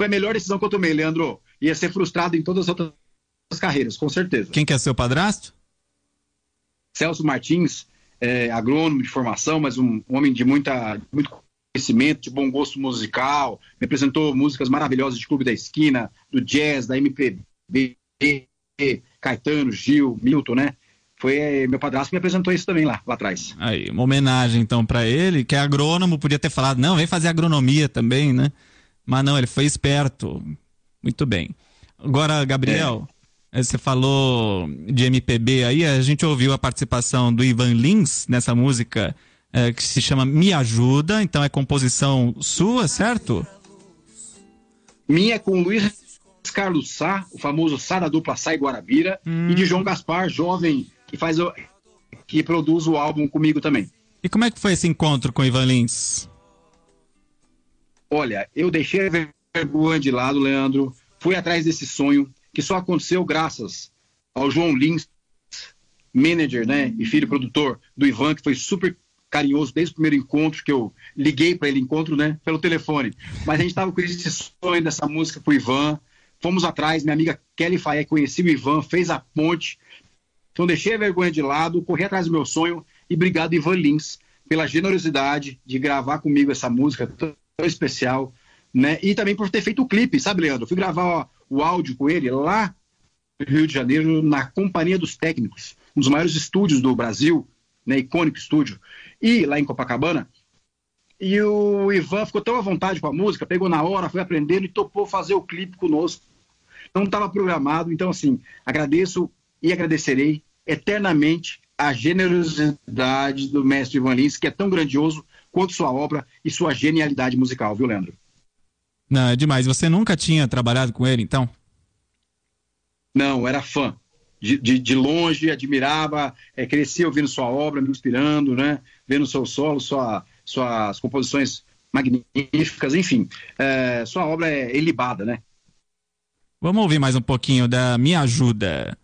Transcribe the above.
foi a melhor decisão que eu tomei, Leandro. Ia ser frustrado em todas as outras carreiras, com certeza. Quem que é seu padrasto? Celso Martins, agrônomo de formação, mas um homem de muito conhecimento, de bom gosto musical, me apresentou músicas maravilhosas de Clube da Esquina, do jazz, da MPB, Caetano, Gil, Milton, né? Foi meu padrasto que me apresentou isso também lá atrás. Aí, uma homenagem então para ele, que é agrônomo, podia ter falado, não, vem fazer agronomia também, né? Mas não, ele foi esperto. Muito bem. Agora, Gabriel, você falou de MPB aí, a gente ouviu a participação do Ivan Lins nessa música que se chama Me Ajuda, então é composição sua, certo? Minha com o Luiz Carlos Sá, o famoso Sá da dupla Sá e Guarabira, e de João Gaspar, jovem, que produz o álbum comigo também. E como é que foi esse encontro com o Ivan Lins? Olha, eu deixei a vergonha de lado, Leandro, fui atrás desse sonho, que só aconteceu graças ao João Lins, manager, né, e filho produtor do Ivan, que foi super carinhoso desde o primeiro encontro, que eu liguei para ele, né, pelo telefone. Mas a gente estava com esse sonho dessa música pro Ivan, fomos atrás, minha amiga Kelly Faé conhecia o Ivan, fez a ponte. Então deixei a vergonha de lado, corri atrás do meu sonho e obrigado, Ivan Lins, pela generosidade de gravar comigo essa música tão especial, né? E também por ter feito o clipe, sabe, Leandro? Eu fui gravar o áudio com ele lá no Rio de Janeiro, na Companhia dos Técnicos, um dos maiores estúdios do Brasil, né? Icônico estúdio, e lá em Copacabana. E o Ivan ficou tão à vontade com a música, pegou na hora, foi aprendendo e topou fazer o clipe conosco. Não estava programado, então assim, agradeço e agradecerei eternamente a generosidade do mestre Ivan Lins, que é tão grandioso quanto sua obra e sua genialidade musical, viu, Leandro? Não, é demais. Você nunca tinha trabalhado com ele, então? Não, era fã. De longe, admirava, crescia ouvindo sua obra, me inspirando, né? Vendo seu solo, suas composições magníficas, enfim. Sua obra é ilibada, né? Vamos ouvir mais um pouquinho da Me Ajuda.